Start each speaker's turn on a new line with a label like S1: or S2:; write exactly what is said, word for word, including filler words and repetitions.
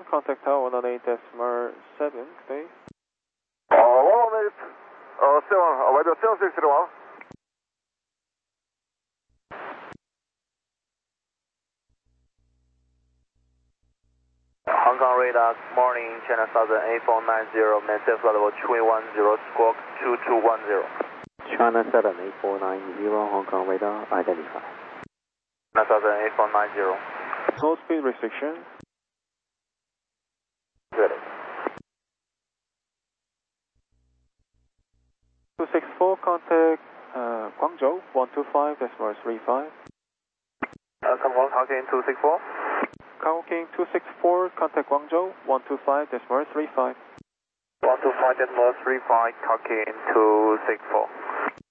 S1: contact Tower one eight decimal seven, okay?
S2: Uh, one eight, uh, seven, uh, weather seven six zero one.
S3: Hong Kong radar, morning, China Southern eight four nine zero, maintain flight level two one zero, squawk two two one zero.
S4: China Southern eight four nine zero, Hong Kong radar, identify.
S3: China Southern eight four nine zero.
S1: Hold speed restriction.
S3: Ready.
S1: two six four, contact uh, Guangzhou one two five decimal three five.
S3: Uh, come on, Hawking two six four.
S1: Hawking two six four, contact Guangzhou one two five decimal three five.
S3: one two five decimal three five, Hawking two six four.